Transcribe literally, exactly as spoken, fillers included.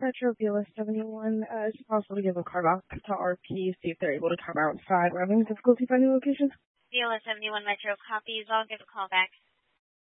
Metro B L S seventy-one. Uh, is it possible to give a call back to R P, see if they're able to come outside? We're having difficulty finding locations. B L S seventy-one Metro copies. I'll give a call back.